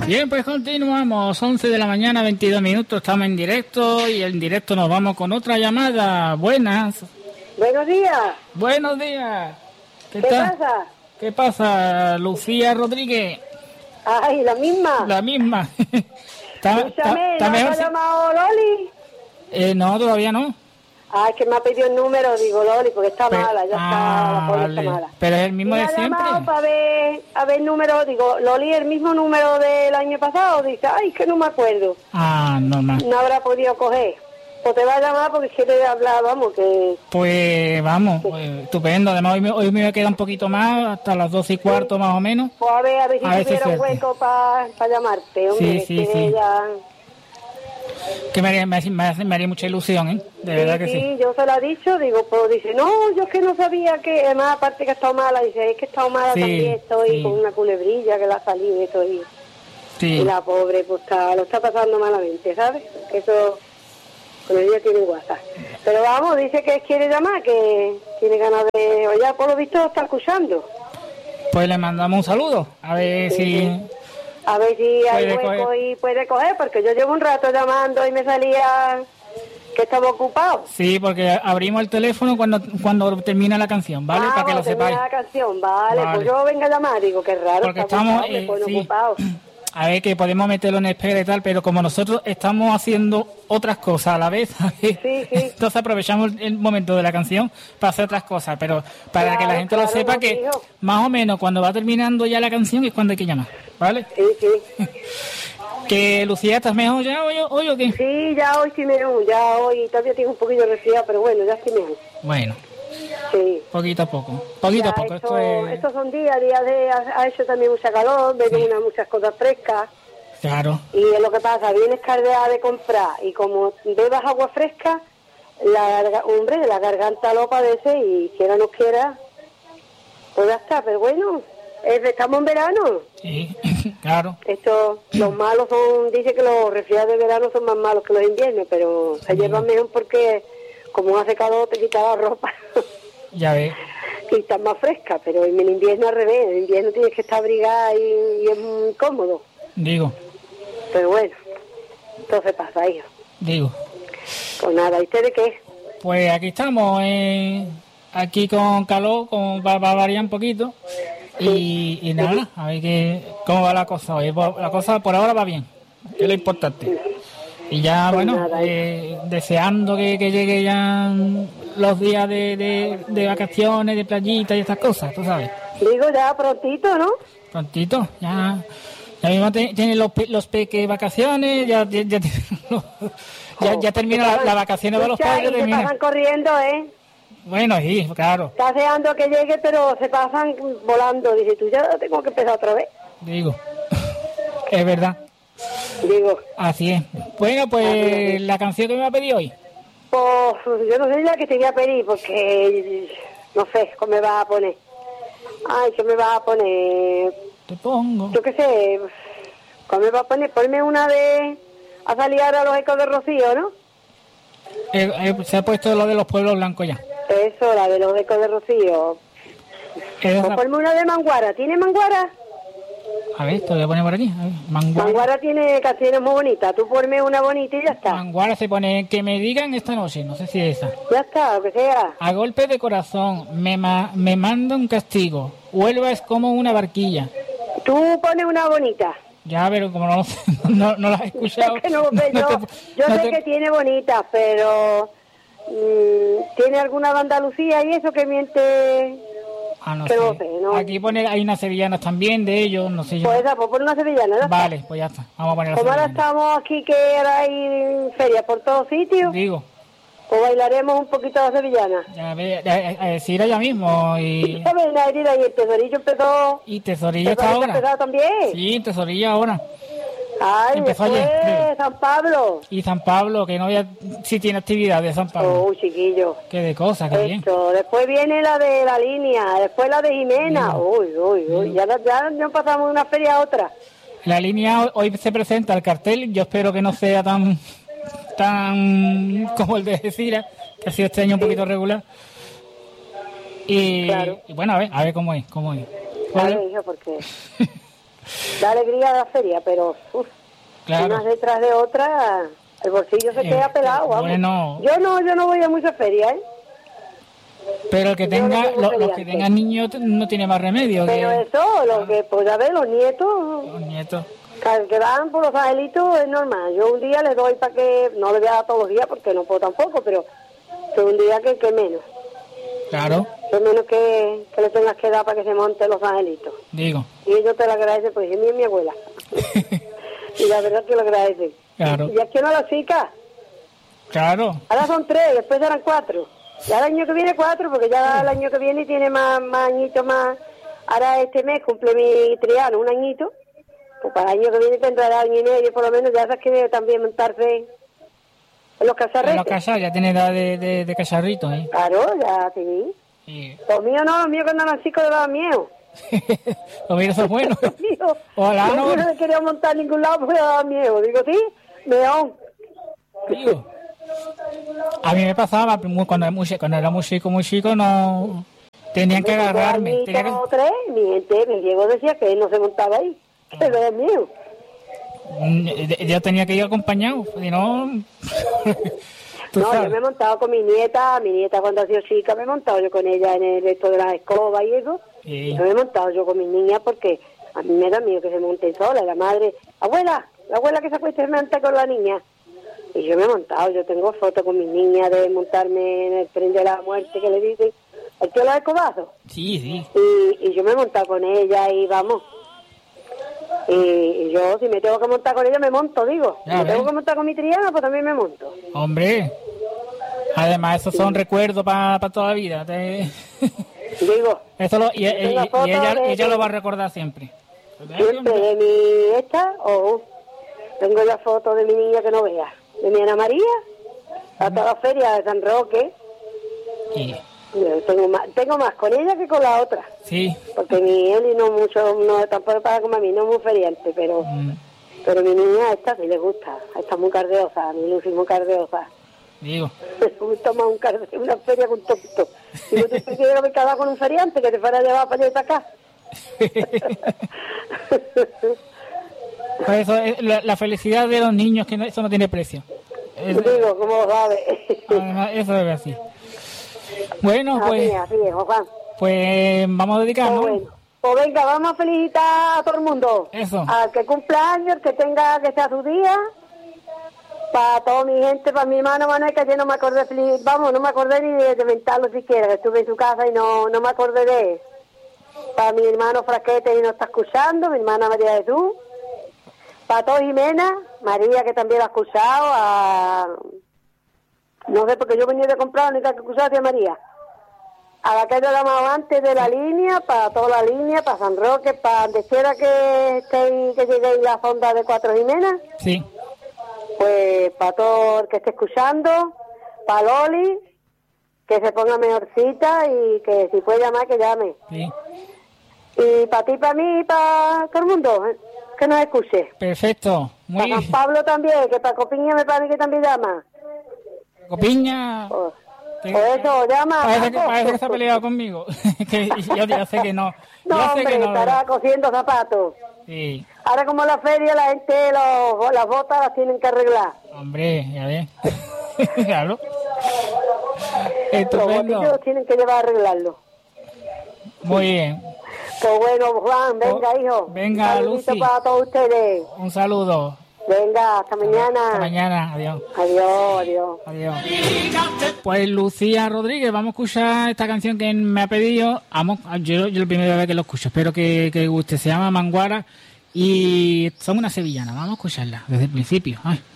Bien, pues continuamos, 11 de la mañana, 22 minutos, estamos en directo y en directo nos vamos con otra llamada. Buenas. Buenos días. Buenos días. ¿Qué pasa? ¿Qué pasa, Lucía Rodríguez? Ay, la misma. La misma. Escúchame, ¿no te ha llamado Loli? No, todavía no. Ah, es que me ha pedido el número, digo Loli, porque está mala, ya está, la pobre vale. está mala. Pero es el mismo de siempre. Me ha llamado para ver el número, digo, Loli, el mismo número del año pasado, dice, ay, que no me acuerdo. Normal. No habrá podido coger. Pues te va a llamar porque quiere hablar, vamos, que... Pues vamos, estupendo. Además, hoy me queda un poquito más, hasta las 12:15 más o menos. Pues a ver si tuviera un hueco para llamarte, hombre. Sí. Ella... Que me haría mucha ilusión, De verdad que sí. Sí, yo se lo he dicho, digo, pues dice, no, yo es que no sabía que, además, aparte que he estado mala, dice, es que he estado mala también, estoy con una culebrilla que le ha salido, estoy... Y la pobre, pues lo está pasando malamente, ¿sabes? Que eso... Con ella tiene WhatsApp. Pero vamos, dice que quiere llamar, que tiene ganas de... O ya por lo visto está escuchando. Pues le mandamos un saludo, a ver si... A ver si hay hueco y puede coger, porque yo llevo un rato llamando y me salía que estaba ocupado. Sí, porque abrimos el teléfono cuando termina la canción, ¿vale? Para que lo sepáis. La canción, vale. Pues yo venga a llamar, digo, qué raro. Porque estamos ocupado. A ver, que podemos meterlo en espera y tal, pero como nosotros estamos haciendo otras cosas a la vez, ¿sabes? Sí. Entonces aprovechamos el momento de la canción para hacer otras cosas, pero para que la gente lo sepa, que más o menos cuando va terminando ya la canción es cuando hay que llamar, ¿vale? Sí. ¿Que Lucía estás mejor ya hoy o qué? Sí, ya hoy sí mejor, ya hoy todavía tengo un poquillo de resfriado, pero bueno, ya estoy mejor. Bueno. Sí. Poquito a poco. Estos son días ha hecho también mucha calor, beben muchas cosas frescas. Claro. Y es lo que pasa, vienes cargada de comprar y como bebas agua fresca, la garganta lo padece y quiera o no quiera, pues ya está, pero bueno, estamos en verano. Sí, claro. Los malos dice que los resfriados de verano son más malos que los inviernos, pero se llevan mejor porque como hace calor te quita la ropa. Ya ves. Y estás más fresca, pero en el invierno al revés, en el invierno tienes que estar abrigada y es muy cómodo. Digo. Pero bueno, entonces pasa, hijo. Digo. Pues nada, ¿y ustedes qué? Pues aquí estamos, aquí con calor, va a variar un poquito. Sí. Y nada, a ver cómo va la cosa hoy. La cosa por ahora va bien, que es lo importante. Y ya, pues bueno, deseando que llegue ya los días de vacaciones, de playita y estas cosas, tú sabes. Digo, ya prontito, ¿no? Prontito, ya mismo tienen los peques vacaciones, ya termina las vacaciones de los padres. Se pasan corriendo, Bueno, sí, claro. Está deseando que llegue, pero se pasan volando. Dice, tú ya tengo que empezar otra vez. Digo, es verdad. Digo. Así es. Bueno, pues la canción que me va a pedir hoy. Pues yo no sé ya que te voy a pedir, porque no sé cómo me vas a poner. Ay, ¿qué me vas a poner? Te pongo. Yo qué sé, ¿cómo me vas a poner? Ponme una de a salir ahora los ecos de Rocío, ¿no? Se ha puesto lo de los pueblos blancos ya. Eso, la de los ecos de Rocío. Pues ponme una de Manguara. ¿Tiene Manguara? A ver, te voy a poner por aquí. Manguara tiene canciones muy bonitas. Tú ponme una bonita y ya está. Manguara se pone que me digan esta noche. No sé si es esa. Ya está, lo que sea. A golpe de corazón me manda un castigo. Huelva es como una barquilla. Tú pones una bonita. Ya, pero como no la has escuchado. Es que yo sé que tiene bonitas, pero tiene alguna de Andalucía y eso que miente. No sé. No. Aquí hay unas sevillanas también de ellos, no sé yo. Pues pon una sevillana, ¿no? Vale, pues ya está. Vamos a poner la como sevillana. Ahora estamos aquí que ahora hay feria por todos sitios. Digo. Pues bailaremos un poquito la sevillana. Ya a decir ella mismo y... Ya ven a ir ahí, el Tesorillo empezó... ¿Y Tesorillo está ahora? ¿Empezó también? Sí, Tesorillo ahora. Ay, empezó ayer. San Pablo. Y San Pablo, que no había... Sí tiene actividad de San Pablo. Oh, chiquillo. Qué de cosas, qué bien. Después viene la de la línea, después la de Jimena. Uy. Ya nos pasamos de una feria a otra. La línea hoy se presenta el cartel, yo espero que no sea tan como el de Cira, que ha sido este año un poquito regular. Y bueno, a ver cómo es. Claro, hijo, porque... da alegría a la feria, pero claro, unas detrás de otras, el bolsillo se queda pelado, vamos. Bueno, yo no voy a muchas ferias, ¿eh? Pero el que tenga, los que tengan niños no tiene más remedio. Pero eso, lo que, pues ya ves, los nietos. Los nietos. Que van por los angelitos es normal. Yo un día les doy para que, no les voy a dar todos los días porque no puedo tampoco, pero un día que menos. Claro. Que menos que le tengas que dar para que se monten los angelitos. Digo. Y ellos te lo agradecen, pues es mi abuela. Y la verdad que lo agradecen. Claro. Y es que no las chicas. Claro. Ahora son 3, después eran 4. Ya el año que viene 4, porque ya el año que viene tiene más añitos más. Ahora este mes cumple mi Triano, un añito. Pues para el año que viene tendrá el año y medio, por lo menos, ya sabes que debe también montarse en los cacharretes. En los cacharros, ya tiene edad de cacharrito, ¿eh? Claro, ya sí. Sí. Los míos no, los míos cuando eran chicos le daban miedo. Los míos son buenos. Ojalá no me quería montar en ningún lado porque le daban miedo. Digo, sí, león. Digo. A mí me pasaba cuando era muy chico, no tenían que agarrarme. Mi Diego decía que él no se montaba ahí, que le daba miedo. Yo tenía que ir acompañado, si no... No, yo me he montado con mi nieta cuando ha sido chica, me he montado yo con ella en el resto de las escobas y eso. Sí. Yo me he montado yo con mis niñas porque a mí me da miedo que se monten sola. La madre, la abuela que se acuesta y se monta con la niña. Y yo me he montado, yo tengo fotos con mis niñas de montarme en el tren de la muerte que le dicen, el tío de los escobazos. Sí. Y yo me he montado con ella y vamos. Y yo, si me tengo que montar con ella, me monto, digo. Si me tengo que montar con mi Triana, pues también me monto. Hombre, además esos son recuerdos para toda la vida. Digo. Y ella lo va a recordar siempre. Siempre, de mi tengo ya fotos de mi niña que no vea. De mi Ana María, hasta la feria de San Roque. Sí. Tengo más con ella que con la otra. Sí. Porque mi Eli no tampoco para como a mí, no es muy feriante, pero mi niña esta sí le gusta. Está muy cardeosa, mi Lucy muy cardeosa. Digo. Me gusta más una feria con tonto. Y no te quiero que cada con un feriante que te fuera a llevar para allá y para acá. Pues eso es la felicidad de los niños, que eso no tiene precio. Digo, ¿cómo lo sabes? Eso es así. Bueno, pues, así es, Juan. Pues vamos a dedicarnos. Pues venga, vamos a felicitar a todo el mundo. Eso. Al que cumpla años, que sea su día. Para toda mi gente, para mi hermano Manuel, que yo no me acordé, no me acordé ni de mentarlo siquiera, que estuve en su casa y no me acordé de él. Para mi hermano Fraquete, y no está escuchando, mi hermana María Jesús. Para toda Jimena, María, que también la ha escuchado, no sé, porque yo venía de comprar, ni que escuchar a María. A la calle de más antes de la línea, para toda la línea, para San Roque, para donde quiera que lleguéis la fonda de Cuatro Jimena. Sí. Pues para todo el que esté escuchando, para Loli, que se ponga mejorcita y que si puede llamar, que llame. Sí. Y para ti, para mí, y para todo el mundo, que nos escuche. Perfecto. Muy para San Pablo también, que para Copiña me parece que también llama. Copiña. Pues eso, llama. Parece que está peleado conmigo. Que yo sé que no. No, hombre, estará cosiendo zapatos. Sí. Ahora como la feria, la gente las botas las tienen que arreglar. Hombre, ya ves. Claro. Los botillos tienen que llevar a arreglarlo. Muy bien. Pues bueno, Juan, venga, hijo. Venga, Lucy. Para todos ustedes. Un saludo. Venga, hasta mañana. Hasta mañana, adiós. Adiós. Pues Lucía Rodríguez, vamos a escuchar esta canción que me ha pedido. Yo la primera vez que lo escucho, espero que guste. Se llama Manguara y son una sevillana. Vamos a escucharla desde el principio. Ay.